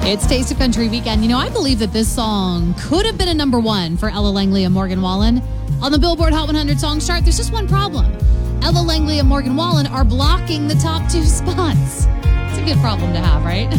It's Taste of Country Weekend. You know, I believe that this song could have been a number one for Ella Langley and Morgan Wallen. On the Billboard Hot 100 Songs chart, there's just one problem. Ella Langley and Morgan Wallen are blocking the top two spots. It's a good problem to have, right?